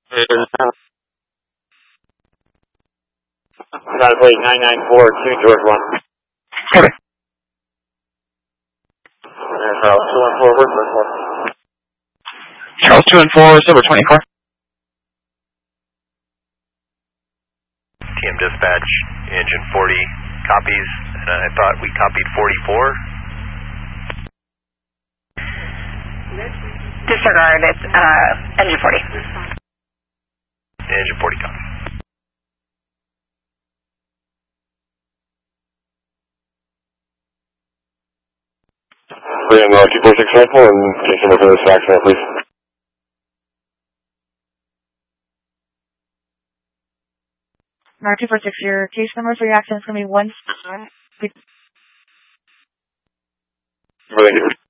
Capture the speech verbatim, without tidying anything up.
Got to play nine nine four two George one. Okay. Charles two one four, word four. Charles two and four, Silver twenty-four. T M dispatch, engine forty copies, and I thought we copied forty-four. Disregard, it's uh, engine forty. Engine forty copies. Bring in uh, two four six rifle and case number for this accident, please. Mar two four six, your case number for your accident is going to be one. Thank you.